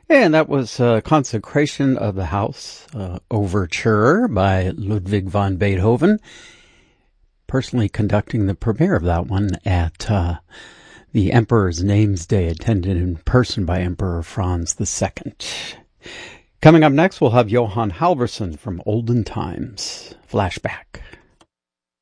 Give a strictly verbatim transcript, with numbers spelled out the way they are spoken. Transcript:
And that was uh, Consecration of the House uh, Overture by Ludwig van Beethoven. Personally conducting the premiere of that one at uh, the Emperor's Names Day, attended in person by Emperor Franz the Second. Coming up next, we'll have Johann Halvorson from Olden Times. Flashback.